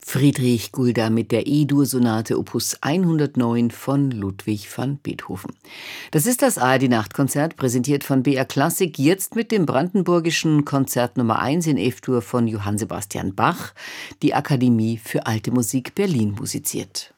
Friedrich Gulda mit der E-Dur-Sonate Opus 109 von Ludwig van Beethoven. Das ist das ARD-Nachtkonzert, präsentiert von BR Klassik, jetzt mit dem brandenburgischen Konzert Nummer 1 in F-Dur von Johann Sebastian Bach. Die Akademie für Alte Musik Berlin musiziert.